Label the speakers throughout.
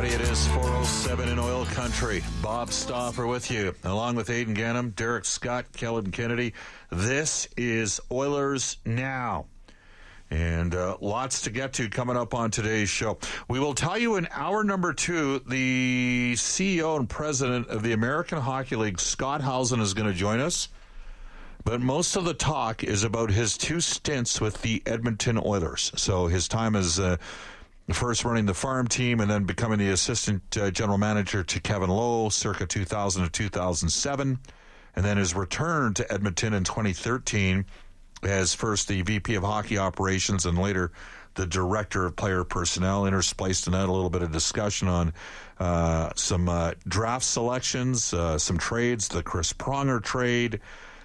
Speaker 1: everybody. It is 4:07 in oil country. Bob Stauffer with you, along with Aidan Gannam, Derek Scott, Kellen Kennedy. This is Oilers Now. And lots to get to coming up on today's show. We will tell you in hour number 2, the CEO and president of the American Hockey League, Scott Howson, is going to join us. But most of the talk is about his 2 stints with the Edmonton Oilers. So his time as first running the farm team and then becoming the assistant general manager to Kevin Lowe circa 2000 to 2007. And then his return to Edmonton in 2013 as first the VP of Hockey Operations and later the Director of Player Personnel. Interspliced in that a little bit of discussion on some draft selections, some trades, the Chris Pronger trade,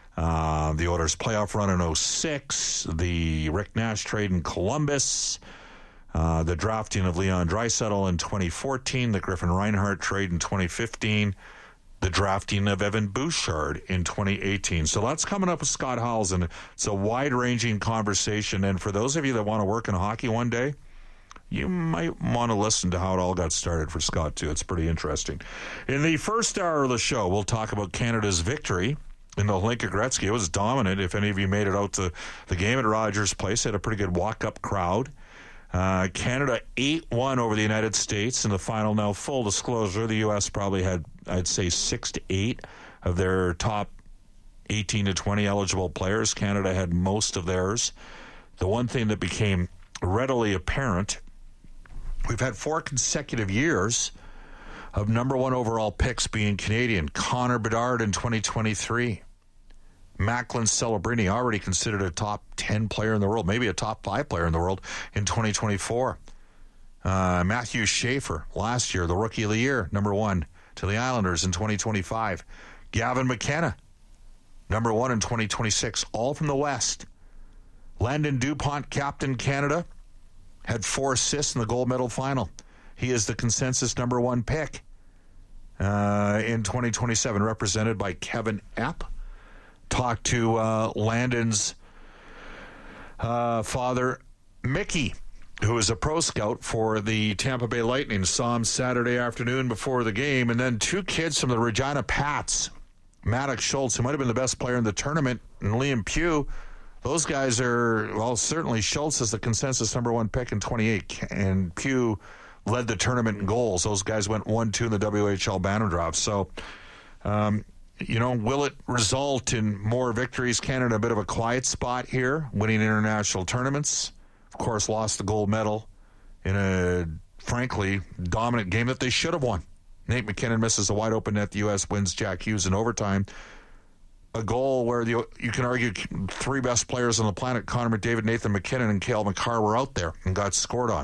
Speaker 1: the Oilers playoff run in 2006, the Rick Nash trade in Columbus, the drafting of Leon Draisaitl in 2014, the Griffin Reinhart trade in 2015, the drafting of Evan Bouchard in 2018. So that's coming up with Scott Howson. It's a wide-ranging conversation, and for those of you that want to work in hockey one day, you might want to listen to how it all got started for Scott, too. It's pretty interesting. In the first hour of the show, we'll talk about Canada's victory in the Hlinka Gretzky. It was dominant. If any of you made it out to the game at Rogers Place, had a pretty good walk-up crowd. Canada 8-1 over the United States in the final. Now, full disclosure, the U.S. probably had, I'd say, 6 to 8 of their top 18 to 20 eligible players. Canada had most of theirs. The one thing that became readily apparent, we've had 4 consecutive years of number 1 overall picks being Canadian. Connor Bedard in 2023. Macklin Celebrini, already considered a top 10 player in the world, maybe a top 5 player in the world in 2024. Matthew Schaefer, last year, the Rookie of the Year, number 1 to the Islanders in 2025. Gavin McKenna, number 1 in 2026, all from the West. Landon DuPont, captain Canada, had 4 assists in the gold medal final. He is the consensus number 1 pick in 2027, represented by Kevin Epp. Talked to Landon's father, Mickey, who is a pro scout for the Tampa Bay Lightning. Saw him Saturday afternoon before the game. And then 2 kids from the Regina Pats, Maddox Schultz, who might have been the best player in the tournament, and Liam Pugh. Those guys are, well, certainly Schultz is the consensus number 1 pick in 28, and Pugh led the tournament in goals. Those guys went 1-2 in the WHL banner draft. So, will it result in more victories? Canada a bit of a quiet spot here, winning international tournaments. Of course, lost the gold medal in a, frankly, dominant game that they should have won. Nate McKinnon misses a wide-open net. The U.S. wins Jack Hughes in overtime. A goal where you can argue 3 best players on the planet, Connor McDavid, Nathan McKinnon, and Cale Makar, were out there and got scored on.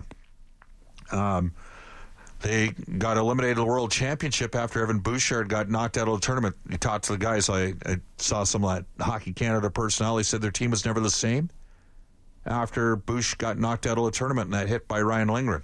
Speaker 1: They got eliminated in the World Championship after Evan Bouchard got knocked out of the tournament. He talked to the guys. I saw some of that Hockey Canada personnel. He said their team was never the same after Bouch got knocked out of the tournament and that hit by Ryan Lindgren.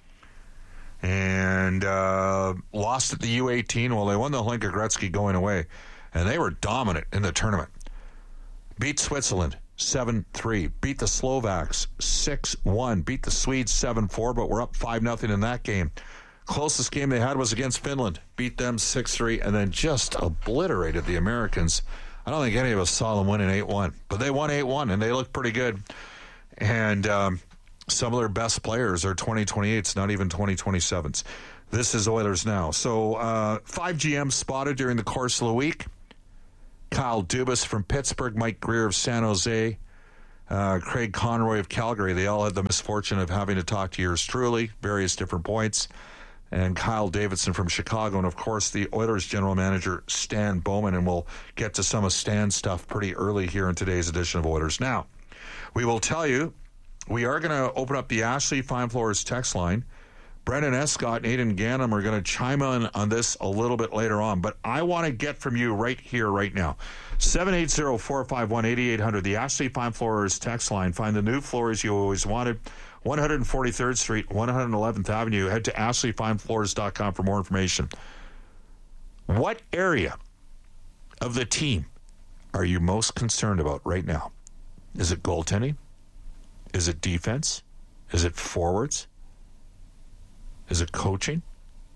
Speaker 1: And lost at the U18. Well, they won the Hlinka Gretzky going away, and they were dominant in the tournament. Beat Switzerland 7-3. Beat the Slovaks 6-1. Beat the Swedes 7-4, but we're up 5-0 in that game. Closest game they had was against Finland. Beat them 6-3, and then just obliterated the Americans. I don't think any of us saw them winning 8-1, but they won 8-1, and they looked pretty good. And some of their best players are 2028s, not even 2027s. This is Oilers Now. So 5 GMs spotted during the course of the week. Kyle Dubas from Pittsburgh, Mike Greer of San Jose, Craig Conroy of Calgary. They all had the misfortune of having to talk to yours truly, various different points. And Kyle Davidson from Chicago, and of course the Oilers general manager, Stan Bowman. And we'll get to some of Stan's stuff pretty early here in today's edition of Oilers Now. We will tell you, we are going to open up the Ashley Fine Floors text line. Brendan Escott and Aidan Gannam are going to chime in on this a little bit later on, but I want to get from you right here, right now. 780-451-8800, the Ashley Fine Floors text line. Find the new floors you always wanted. 143rd Street, 111th Avenue. Head to ashleyfinefloors.com for more information. What area of the team are you most concerned about right now? Is it goaltending? Is it defense? Is it forwards? Is it coaching?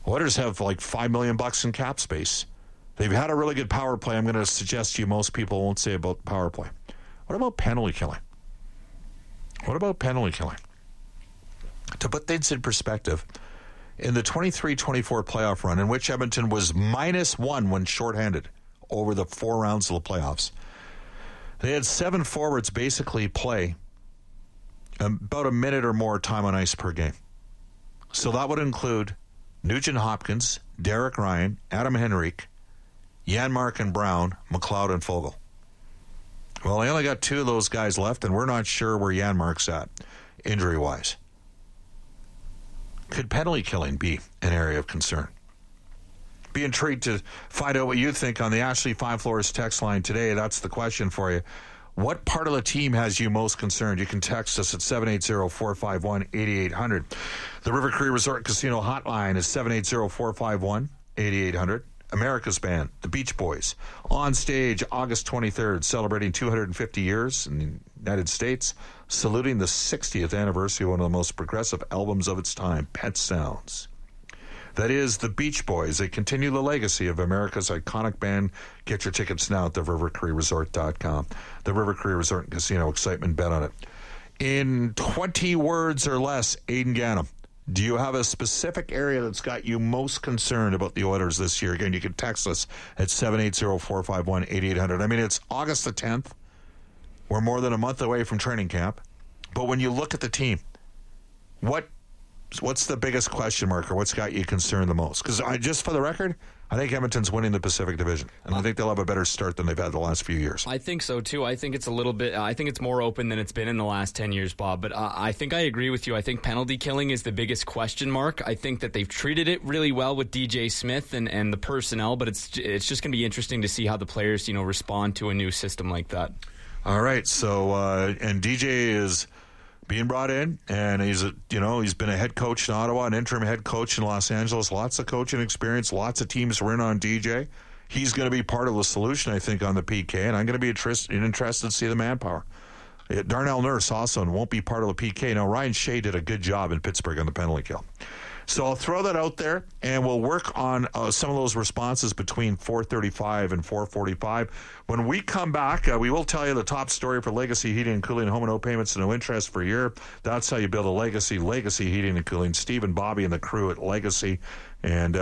Speaker 1: Oilers have like $5 million in cap space. They've had a really good power play. I'm going to suggest to you most people won't say about power play. What about penalty killing? To put things in perspective, in the 23-24 playoff run, in which Edmonton was -1 when shorthanded over the 4 rounds of the playoffs, they had 7 forwards basically play about a minute or more time on ice per game. So that would include Nugent Hopkins, Derek Ryan, Adam Henrique, Janmark and Brown, McLeod and Fogle. Well, they only got 2 of those guys left, and we're not sure where Janmark's at, injury-wise. Could penalty killing be an area of concern? Be intrigued to find out what you think on the Ashley Fine Floors text line today. That's the question for you. What part of the team has you most concerned? You can text us at 780-451-8800. The River Cree Resort Casino hotline is 780-451-8800. America's Band, the Beach Boys, on stage August 23rd, celebrating 250 years in the United States, saluting the 60th anniversary of one of the most progressive albums of its time, Pet Sounds. That is the Beach Boys. They continue the legacy of America's iconic band. Get your tickets now at therivercreeresort.com. The River Cree Resort and Casino, excitement, bet on it. In 20 words or less, Aidan Gannam, do you have a specific area that's got you most concerned about the Oilers this year? Again, you can text us at 780-451-8800. I mean, it's August the 10th. We're more than a month away from training camp. But when you look at the team, what's the biggest question mark, or what's got you concerned the most? Because just for the record, I think Edmonton's winning the Pacific Division, and I think they'll have a better start than they've had the last few years.
Speaker 2: I think so, too. I think it's it's more open than it's been in the last 10 years, Bob, but I think I agree with you. I think penalty killing is the biggest question mark. I think that they've treated it really well with DJ Smith and the personnel, but it's just going to be interesting to see how the players, respond to a new system like that.
Speaker 1: All right, so, and DJ is being brought in, and he's been a head coach in Ottawa, an interim head coach in Los Angeles, lots of coaching experience, lots of teams were in on DJ. He's going to be part of the solution, I think, on the PK, and I'm going to be interested to see the manpower. Darnell Nurse also won't be part of the PK. Now, Ryan Shea did a good job in Pittsburgh on the penalty kill. So I'll throw that out there, and we'll work on some of those responses between 4:35 and 4:45. When we come back, we will tell you the top story for Legacy Heating and Cooling, home and no payments and no interest for a year. That's how you build a legacy Heating and Cooling. Steve and Bobby and the crew at Legacy. And,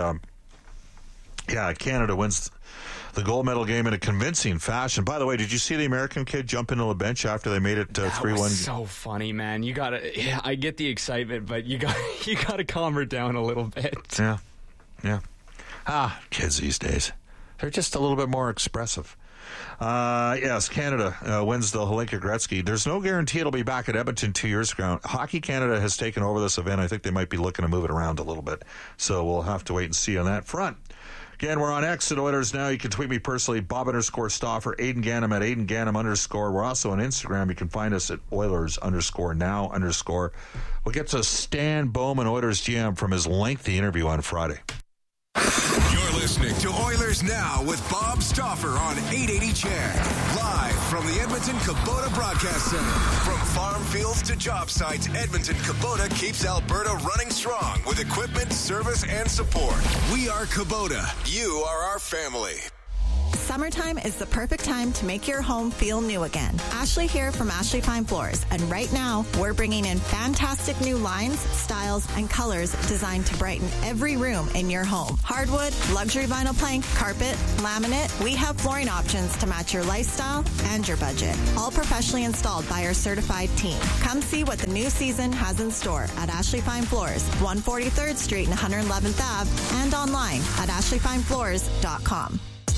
Speaker 1: Canada wins the gold medal game in a convincing fashion. By the way, did you see the American kid jump into the bench after they made it 3-1?
Speaker 2: That was so funny, man. You gotta. I get the excitement, but you gotta calm her down a little bit.
Speaker 1: Yeah. Kids these days, they're just a little bit more expressive. Yes, Canada wins the Hlinka Gretzky. There's no guarantee it'll be back at Edmonton 2 years ago. Hockey Canada has taken over this event. I think they might be looking to move it around a little bit. So we'll have to wait and see on that front. Again, we're on X at Oilers Now. You can tweet me personally, Bob_Stauffer, Aidan Gannam at Aidan Gannam_. We're also on Instagram. You can find us at Oilers_Now_. We'll get to Stan Bowman, Oilers GM, from his lengthy interview on Friday.
Speaker 3: You're listening to Oilers Now with Bob Stauffer on 880 CHED. Live from the Edmonton Kubota Broadcast Center. From farm fields to job sites, Edmonton Kubota keeps Alberta running strong with equipment, service, and support. We are Kubota. You are our family.
Speaker 4: Summertime is the perfect time to make your home feel new again. Ashley here from Ashley Fine Floors, and right now we're bringing in fantastic new lines, styles, and colors designed to brighten every room in your home. Hardwood, luxury vinyl plank, carpet, laminate, we have flooring options to match your lifestyle and your budget. All professionally installed by our certified team. Come see what the new season has in store at Ashley Fine Floors, 143rd Street and 111th Ave, and online at ashleyfinefloors.com.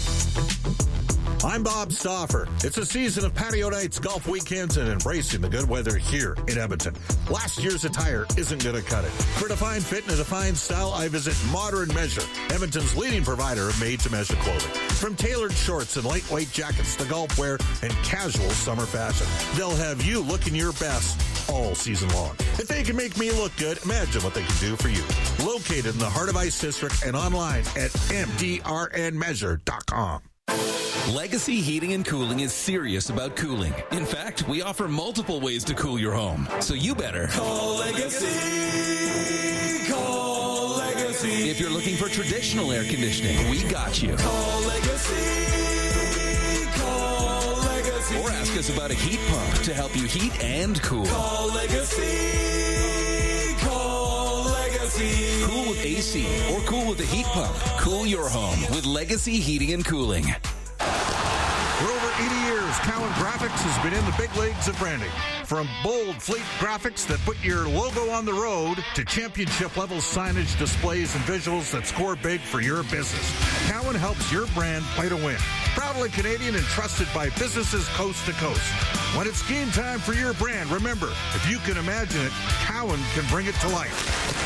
Speaker 1: I'm Bob Stauffer. It's a season of patio nights, golf weekends, and embracing the good weather here in Edmonton. Last year's attire isn't going to cut it. For defined fit and a defined style, I visit Modern Measure, Edmonton's leading provider of made-to-measure clothing. From tailored shorts and lightweight jackets to golf wear and casual summer fashion, they'll have you looking your best all season long. If they can make me look good, imagine what they can do for you. Located in the heart of Ice District and online at mdrnmeasure.com.
Speaker 5: Legacy Heating and Cooling is serious about cooling. In fact, we offer multiple ways to cool your home. So you better call Legacy. Call Legacy.
Speaker 6: Legacy.
Speaker 5: If you're looking for traditional air conditioning, we got you.
Speaker 6: Call Legacy. Call Legacy.
Speaker 5: Or ask us about a heat pump to help you heat and cool.
Speaker 6: Call Legacy. Call Legacy.
Speaker 5: Cool with AC or cool with a heat pump. Cool your home with Legacy Heating and Cooling.
Speaker 1: For over 80 years, Cowan Graphics has been in the big leagues of branding. From bold fleet graphics that put your logo on the road to championship-level signage, displays, and visuals that score big for your business, Cowan helps your brand play to win. Proudly Canadian and trusted by businesses coast to coast. When it's game time for your brand, remember, if you can imagine it, Cowan can bring it to life.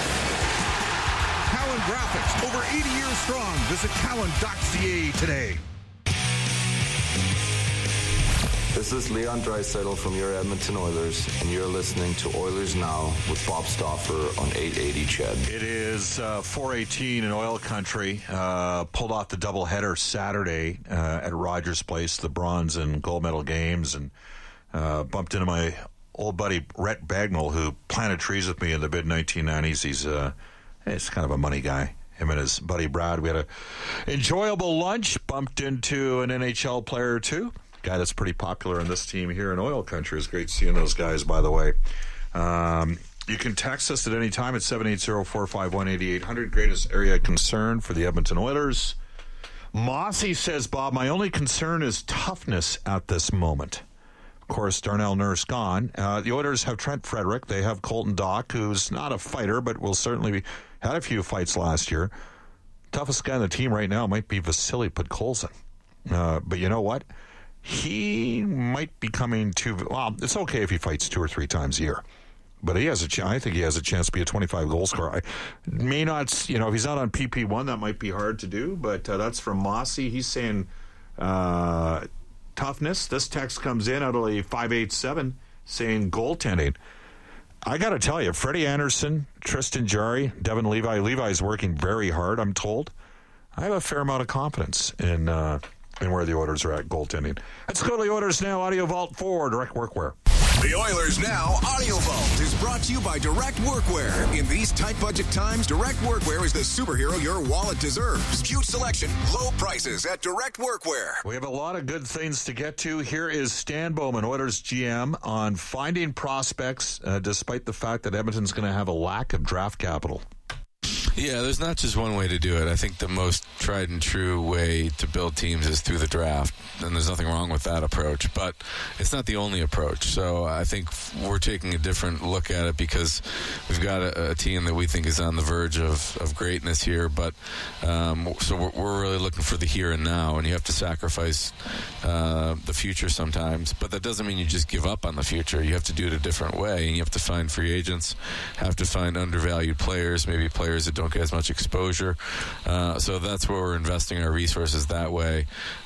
Speaker 1: Cowan Graphics, over 80 years strong. Visit cowan.ca today.
Speaker 7: This is Leon Draisaitl from your Edmonton Oilers, and you're listening to Oilers Now with Bob Stauffer on 880 CHED.
Speaker 1: It is 4:18 in oil country. Pulled off the doubleheader Saturday at Rogers Place, the bronze and gold medal games, and bumped into my old buddy Rhett Bagnall, who planted trees with me in the mid-1990s. He's kind of a money guy. Him and his buddy Brad. We had an enjoyable lunch, bumped into an NHL player or two. Guy that's pretty popular in this team here in oil country. It's great seeing those guys, by the way. You can text us at any time at 780-451-8800. Greatest area concern for the Edmonton Oilers. Mossy says, Bob, my only concern is toughness at this moment. Of course, Darnell Nurse gone. The Oilers have Trent Frederick. They have Colton Dach, who's not a fighter, but will certainly had a few fights last year. Toughest guy on the team right now might be Vasily Podkolzin. But you know what? He might be coming to. Well, it's okay if he fights 2 or 3 times a year, but he has a. I think he has a chance to be a 25 goal scorer. I may not. If he's not on PP1, that might be hard to do. But that's from Mossy. He's saying toughness. This text comes in out of the 587 saying goaltending. I got to tell you, Freddie Anderson, Tristan Jarry, Devin Levi. Levi's working very hard, I'm told. I have a fair amount of confidence in where the Oilers are at goaltending. Let's go to the Oilers Now Audio Vault for Direct Workwear.
Speaker 3: The Oilers Now Audio Vault is brought to you by Direct Workwear. In these tight budget times, Direct Workwear is the superhero your wallet deserves. Huge selection, low prices at Direct Workwear.
Speaker 1: We have a lot of good things to get to. Here is Stan Bowman, Oilers GM, on finding prospects despite the fact that Edmonton's going to have a lack of draft capital.
Speaker 8: Yeah, there's not just one way to do it. I think the most tried and true way to build teams is through the draft, and there's nothing wrong with that approach, but it's not the only approach. So I think we're taking a different look at it because we've got a team that we think is on the verge of greatness here, but so we're really looking for the here and now, and you have to sacrifice the future sometimes, but that doesn't mean you just give up on the future. You have to do it a different way, and you have to find free agents, have to find undervalued players, maybe players that don't get as much exposure. So that's where we're investing our resources that way,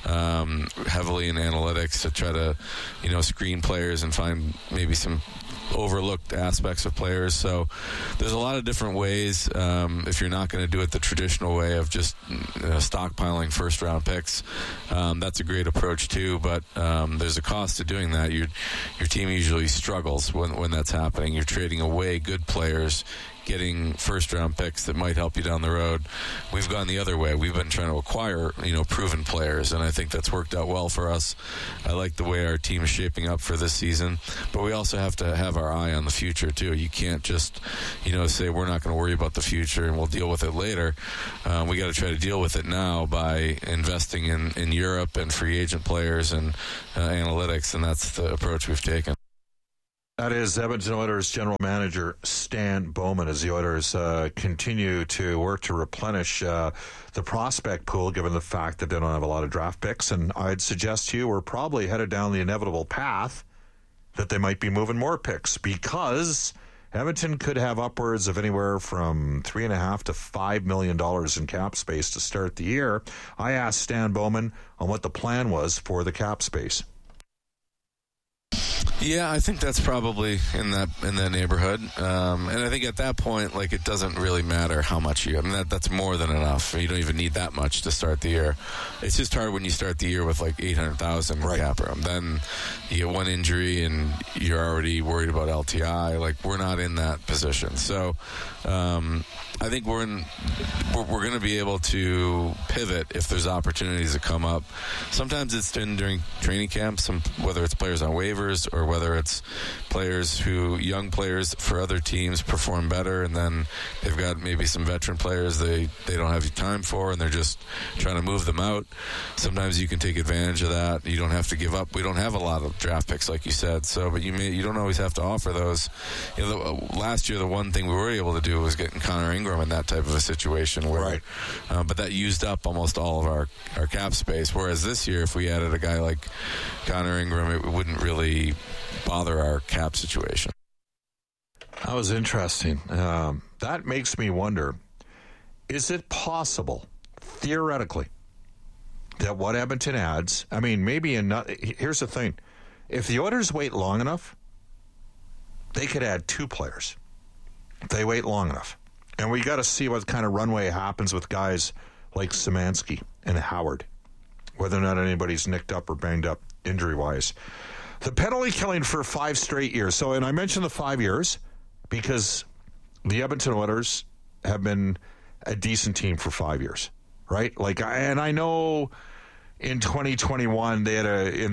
Speaker 8: heavily in analytics to try to, screen players and find maybe some overlooked aspects of players. So there's a lot of different ways. If you're not going to do it the traditional way of just stockpiling first round picks, that's a great approach too, but there's a cost to doing that. Your team usually struggles when that's happening. You're trading away good players, getting first-round picks that might help you down the road. We've gone the other way. We've been trying to acquire, proven players, and I think that's worked out well for us. I like the way our team is shaping up for this season, but we also have to have our eye on the future, too. You can't just, say we're not going to worry about the future and we'll deal with it later. We got to try to deal with it now by investing in Europe and free agent players and analytics, and that's the approach we've taken.
Speaker 1: That is Edmonton Oilers General Manager Stan Bowman as the Oilers continue to work to replenish the prospect pool, given the fact that they don't have a lot of draft picks. And I'd suggest to you we're probably headed down the inevitable path that they might be moving more picks, because Edmonton could have upwards of anywhere from $3.5 to $5 million in cap space to start the year. I asked Stan Bowman on what the plan was for the cap space.
Speaker 8: Yeah, I think that's probably in that neighborhood, and I think at that point, like, it doesn't really matter how much you. I mean, that's more than enough. You don't even need that much to start the year. It's just hard when you start the year with like $800,000 in cap room. Then you get one injury and you're already worried about LTI. Like, we're not in that position, so I think we're going to be able to pivot if there's opportunities that come up. Sometimes it's during training camps, whether it's players on waivers or whether it's young players for other teams perform better, and then they've got maybe some veteran players they don't have time for, and they're just trying to move them out. Sometimes you can take advantage of that. You don't have to give up. We don't have a lot of draft picks, like you said, but you don't always have to offer those. Last year, the one thing we were able to do was getting Connor Ingram in that type of a situation, but that used up almost all of our cap space. Whereas this year, if we added a guy like Connor Ingram, it wouldn't really bother our cap situation.
Speaker 1: That was interesting. That makes me wonder, is it possible, theoretically, that what Edmonton adds, I mean, here's the thing. If the Oilers wait long enough, they could add 2 players. If they wait long enough. And we got to see what kind of runway happens with guys like Szymanski and Howard, whether or not anybody's nicked up or banged up injury-wise. The penalty killing for 5 straight years. So, and I mentioned the 5 years because the Edmonton Oilers have been a decent team for 5 years, right? And I know in 2021 they had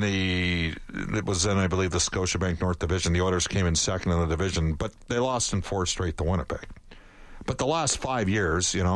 Speaker 1: it was then, I believe, the Scotiabank North Division. The Oilers came in second in the division, but they lost in 4 straight to Winnipeg. But the last 5 years, they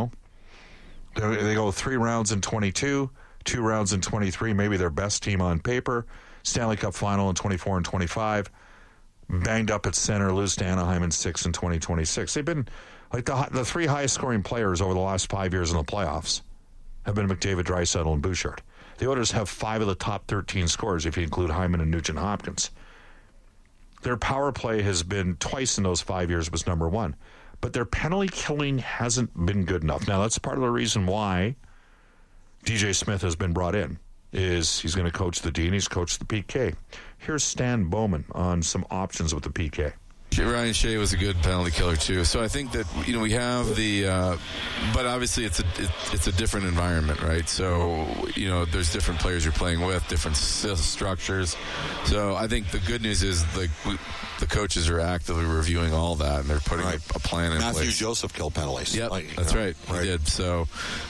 Speaker 1: go 3 rounds in 22, 2 rounds in 23, maybe their best team on paper. Stanley Cup final in 24 and 25. Banged up at center, lose to Anaheim in 6 and 2026. They've been like the 3 highest scoring players over the last 5 years in the playoffs have been McDavid, Draisaitl, and Bouchard. The Oilers have 5 of the top 13 scorers if you include Hyman and Nugent-Hopkins. Their power play has been twice in those 5 years was number 1. But their penalty killing hasn't been good enough. Now, that's part of the reason why DJ Smith has been brought in, is he's going to coach the D and he's coached the PK. Here's Stan Bowman on some options with the PK.
Speaker 8: Ryan Shea was a good penalty killer too. So I think that we have but obviously it's a different environment, right? So there's different players you're playing with, different structures. So I think the good news is the coaches are actively reviewing all that, and they're putting a plan in place.
Speaker 1: Matthew Joseph killed penalties.
Speaker 8: Yep, that's right. He did. So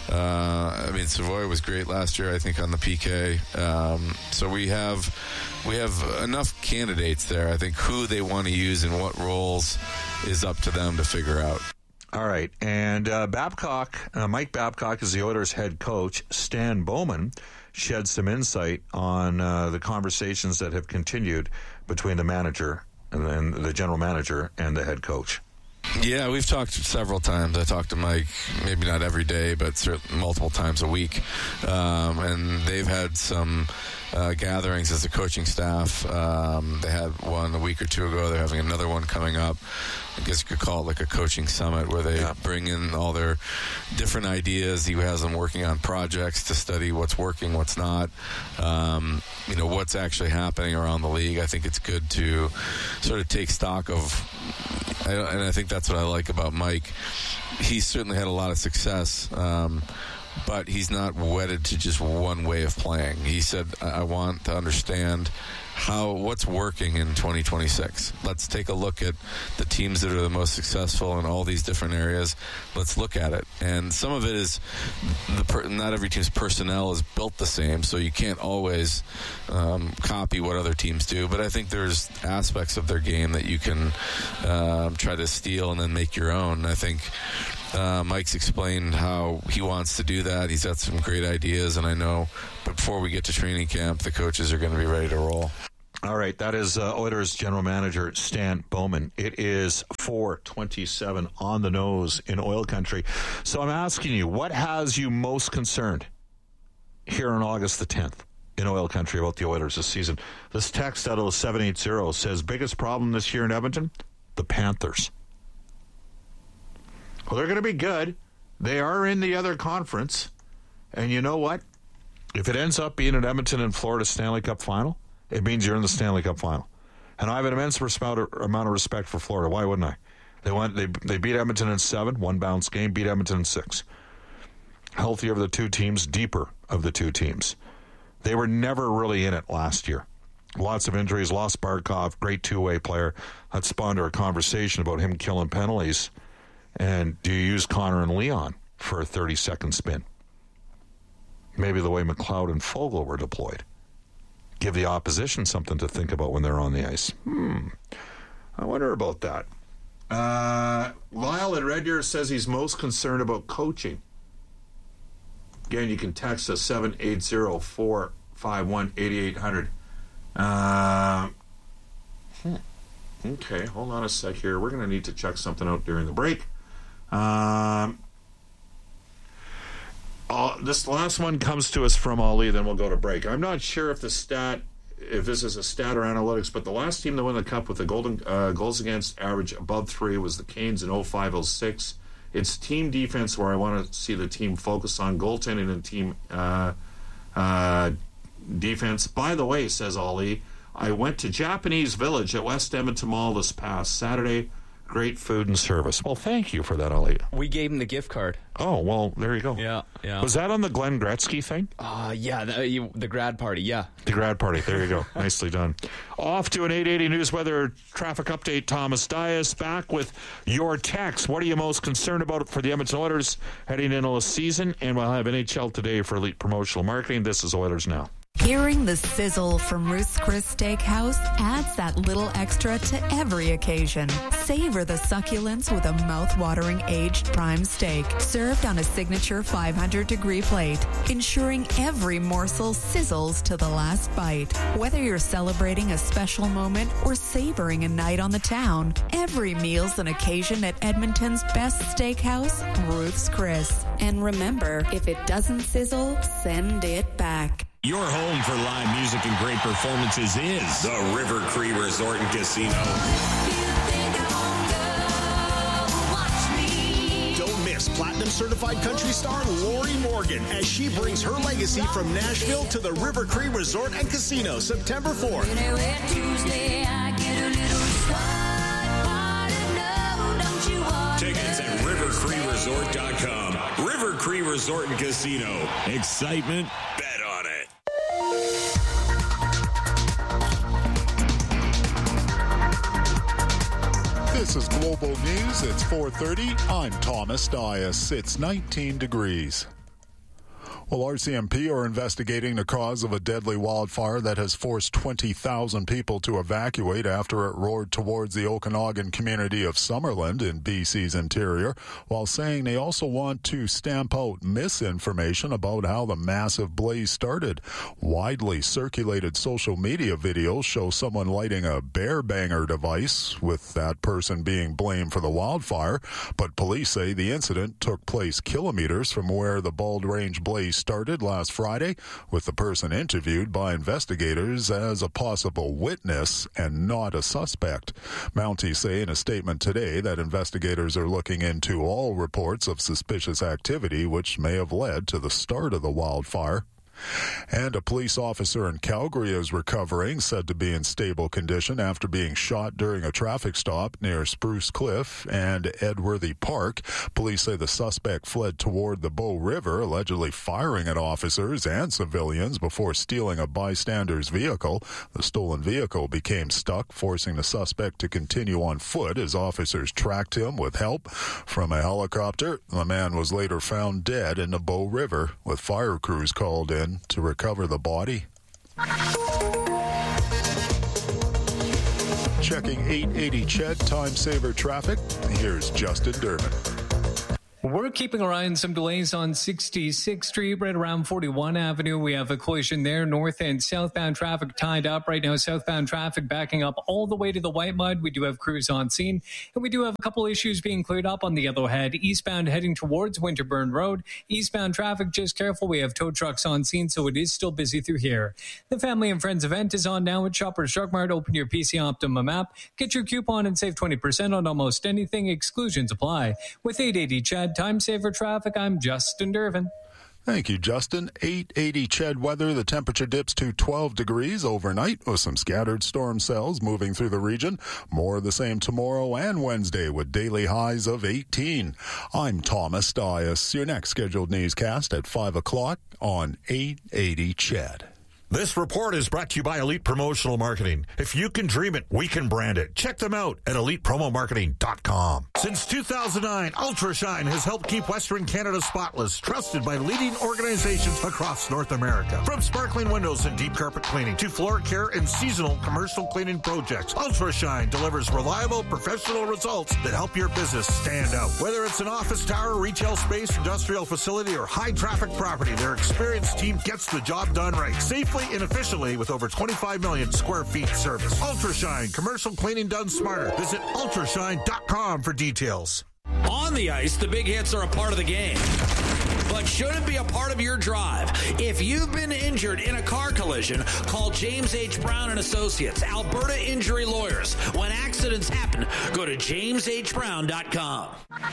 Speaker 8: Savoy was great last year, I think, on the PK. So we have enough candidates there. I think who they want to use and what roles is up to them to figure out.
Speaker 1: All right. And Mike Babcock is the Oilers head coach. Stan Bowman shed some insight on the conversations that have continued between the manager and then the general manager and the head coach.
Speaker 8: Yeah, we've talked several times. I talk to Mike, maybe not every day, but certainly multiple times a week. And they've had some gatherings as a coaching staff. They had one a week or 2 ago. They're having another one coming up. I guess you could call it like a coaching summit where they bring in all their different ideas. He has them working on projects to study what's working, what's not, what's actually happening around the league. I think it's good to sort of take stock of, and I think that's what I like about Mike. He's certainly had a lot of success, but he's not wedded to just one way of playing. He said, I want to understand what's working in 2026. Let's take a look at the teams that are the most successful in all these different areas. Let's look at it. And some of it is not every team's personnel is built the same, so you can't always copy what other teams do. But I think there's aspects of their game that you can try to steal and then make your own. I think Mike's explained how he wants to do that. He's got some great ideas, and I know before we get to training camp, the coaches are going to be ready to roll.
Speaker 1: All right, that is Oilers general manager Stan Bowman. It is 4:27 on the nose in oil country. So I'm asking you, what has you most concerned here on August the 10th in oil country about the Oilers this season? This text out of 780 says, biggest problem this year in Edmonton? The Panthers. Well, they're going to be good. They are in the other conference. And you know what? If it ends up being an Edmonton and Florida Stanley Cup final, it means you're in the Stanley Cup final. And I have an immense amount of respect for Florida. Why wouldn't I? They beat Edmonton in 7, one bounce game, beat Edmonton in 6. Healthier of the two teams, deeper of the two teams. They were never really in it last year. Lots of injuries, lost Barkov, great two-way player. That spawned a conversation about him killing penalties. And do you use Connor and Leon for a 30-second spin? Maybe the way McLeod and Fogle were deployed. Give the opposition something to think about when they're on the ice. I wonder about that. Lyle in Red Deer says he's most concerned about coaching. Again, you can text us 780-451-8800. Okay, hold on a sec here. We're going to need to check something out during the break. This last one comes to us from Ali, then we'll go to break. I'm not sure if this is a stat or analytics, but the last team that won the Cup with the golden goals against average above 3 was the Canes in 05-06. It's team defense where I want to see the team focus on goaltending and team defense. By the way, says Ali, I went to Japanese Village at West Edmonton Mall this past Saturday. Great food and service. Well, thank you for that, Ali.
Speaker 2: We gave him the gift card.
Speaker 1: Oh, well, there you go.
Speaker 2: Yeah.
Speaker 1: Was that on the Glenn Gretzky thing?
Speaker 2: Yeah, the grad party, yeah.
Speaker 1: The grad party, there you go. Nicely done. Off to an 880 News Weather Traffic Update. Thomas Dias back with your text. What are you most concerned about for the Edmonton Oilers heading into the season? And we'll have NHL Today for elite promotional marketing. This is Oilers Now.
Speaker 9: Hearing the sizzle from Ruth's Chris Steakhouse adds that little extra to every occasion. Savor the succulence with a mouth-watering aged prime steak served on a signature 500-degree plate, ensuring every morsel sizzles to the last bite. Whether you're celebrating a special moment or savoring a night on the town, every meal's an occasion at Edmonton's best steakhouse, Ruth's Chris. And remember, if it doesn't sizzle, send it back.
Speaker 10: Your home for live music and great performances is the River Cree Resort and Casino.
Speaker 11: Don't miss Platinum Certified Country Star Lori Morgan as she brings her legacy from Nashville to the River Cree Resort and Casino September 4th.
Speaker 10: Tickets at rivercreeresort.com. River Cree Resort and Casino. Excitement, bet on it.
Speaker 12: This is Global News. It's 4:30. I'm Thomas Dias. It's 19 degrees. Well, RCMP are investigating the cause of a deadly wildfire that has forced 20,000 people to evacuate after it roared towards the Okanagan community of Summerland in BC's interior, while saying they also want to stamp out misinformation about how the massive blaze started. Widely circulated social media videos show someone lighting a bear banger device, with that person being blamed for the wildfire, but police say the incident took place kilometers from where the Bald Range blaze started last Friday, with the person interviewed by investigators as a possible witness and not a suspect. Mounties say in a statement today that investigators are looking into all reports of suspicious activity which may have led to the start of the wildfire. And a police officer in Calgary is recovering, said to be in stable condition after being shot during a traffic stop near Spruce Cliff and Edworthy Park. Police say the suspect fled toward the Bow River, allegedly firing at officers and civilians before stealing a bystander's vehicle. The stolen vehicle became stuck, forcing the suspect to continue on foot as officers tracked him with help from a helicopter. The man was later found dead in the Bow River, with fire crews called in to recover the body. Checking 880 Ched time saver traffic. Here's Justin Durbin.
Speaker 13: We're keeping our eye on some delays on 66th Street, right around 41 Avenue. We have a collision there. North and southbound traffic tied up. Right now, southbound traffic backing up all the way to the White Mud. We do have crews on scene. And we do have a couple issues being cleared up on the Yellowhead. Eastbound heading towards Winterburn Road. Eastbound traffic, just careful. We have tow trucks on scene, so it is still busy through here. The Family and Friends event is on now at Shoppers Drug Mart. Open your PC Optimum app. Get your coupon and save 20% on almost anything. Exclusions apply. With 880 Chad, time saver traffic, I'm Justin Durbin.
Speaker 12: Thank you, Justin. 880 Ched weather. The temperature dips to 12 degrees overnight with some scattered storm cells moving through the region. More of the same tomorrow and Wednesday with daily highs of 18. I'm Thomas Dias. Your next scheduled newscast at 5 o'clock on 880 Ched.
Speaker 1: This report is brought to you by Elite Promotional Marketing. If you can dream it, we can brand it. Check them out at elitepromomarketing.com. Since 2009, UltraShine has helped keep Western Canada spotless, trusted by leading organizations across North America. From sparkling windows and deep carpet cleaning to floor care and seasonal commercial cleaning projects, UltraShine delivers reliable, professional results that help your business stand out. Whether it's an office tower, retail space, industrial facility, or high-traffic property, their experienced team gets the job done right, safely and efficiently with over 25 million square feet service. UltraShine, commercial cleaning done smarter. Visit ultrashine.com for details.
Speaker 14: On the ice, the big hits are a part of the game, but shouldn't be a part of your drive. If you've been injured in a car collision, call James H. Brown and Associates, Alberta Injury Lawyers. When accidents happen, go to jameshbrown.com.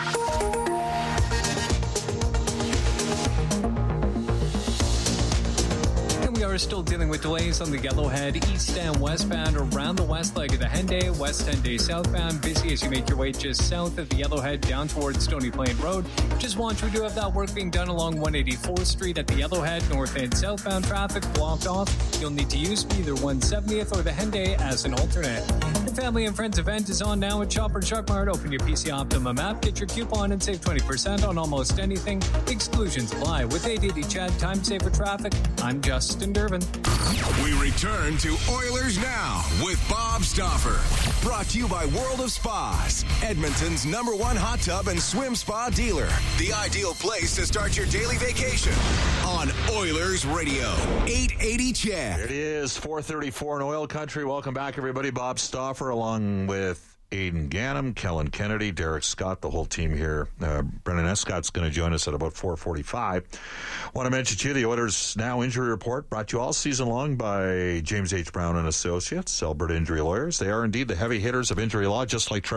Speaker 13: We are still dealing with delays on the Yellowhead east and westbound around the west leg of the Henday, west Henday southbound. Busy as you make your way just south of the Yellowhead down towards Stony Plain Road. Just want you to have that work being done along 184th Street at the Yellowhead, north and southbound traffic blocked off. You'll need to use either 170th or the Henday as an alternate. The Family and Friends event is on now at Shoppers Drug Mart. Open your PC Optimum app, get your coupon, and save 20% on almost anything. Exclusions apply. With 880 Ched, time saver traffic, I'm Justin Durbin.
Speaker 3: We return to Oilers Now with Bob Stauffer. Brought to you by World of Spas, Edmonton's #1 hot tub and swim spa dealer. The ideal place to start your daily vacation on Oilers Radio, 880 Ched.
Speaker 1: It is 4:34 in Oil Country. Welcome back, everybody. Bob Stauffer along with Aidan Ganem, Kellen Kennedy, Derek Scott, the whole team here. Brendan Escott's going to join us at about 4:45. Want to mention to you the Oilers Now Injury Report, brought to you all season long by James H. Brown and Associates, Alberta Injury Lawyers. They are indeed the heavy hitters of injury law, just like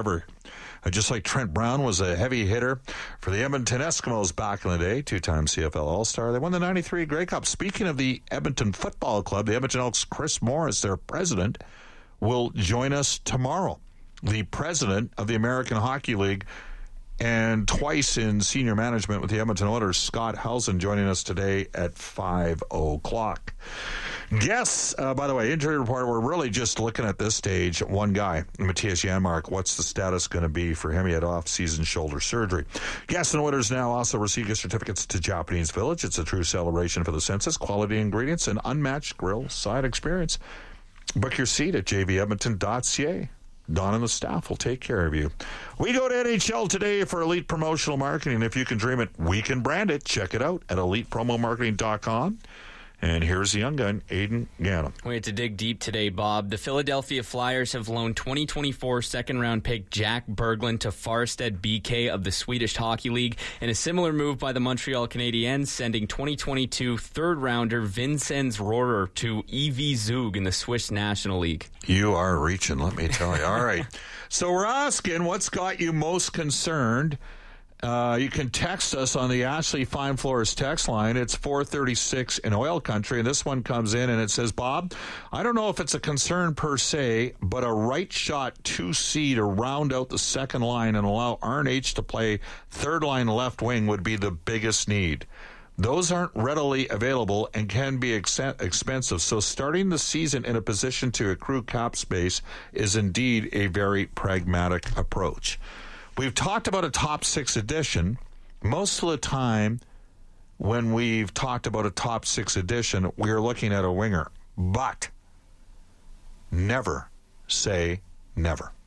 Speaker 1: Trent Brown was a heavy hitter for the Edmonton Eskimos back in the day, two-time CFL All-Star. They won the 93 Grey Cup. Speaking of the Edmonton Football Club, the Edmonton Elks' Chris Morris, their president, will join us tomorrow. The president of the American Hockey League and twice in senior management with the Edmonton Oilers, Scott Housen, joining us today at 5 o'clock. Guests, by the way, injury report, we're really just looking at this stage, one guy, Matthias Janmark. What's the status going to be for him? He had off-season shoulder surgery. Guests and Oilers Now also receive gift certificates to Japanese Village. It's a true celebration for the senses, quality ingredients, and unmatched grill side experience. Book your seat at jvedmonton.ca. Don and the staff will take care of you. We go to NHL today for Elite Promotional Marketing. If you can dream it, we can brand it. Check it out at elitepromomarketing.com. And here's the young gun, Aidan Ganem.
Speaker 2: We had to dig deep today, Bob. The Philadelphia Flyers have loaned 2024 second-round pick Jack Berglund to Farsted BK of the Swedish Hockey League, in a similar move by the Montreal Canadiens, sending 2022 third-rounder Vincenz Rohrer to EV Zug in the Swiss National League.
Speaker 1: You are reaching, let me tell you. All right. So we're asking, what's got you most concerned? You can text us on the Ashley Fine Floors text line. It's 436 in Oil Country, and this one comes in and it says, Bob, I don't know if it's a concern per se, but a right shot 2C to round out the second line and allow RNH to play third line left wing would be the biggest need. Those aren't readily available and can be expensive, so starting the season in a position to accrue cap space is indeed a very pragmatic approach. We've talked about a top six edition. Most of the time when we've talked about a top six edition, we're looking at a winger. But never say never.